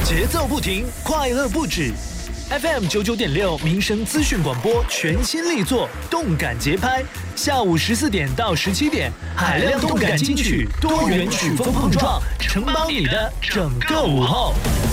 节奏不停，快乐不止。FM 99.6民生资讯广播全新力作，动感节拍，下午14点到17点，海量动感金曲，多元曲风碰撞，承包你的整个午后。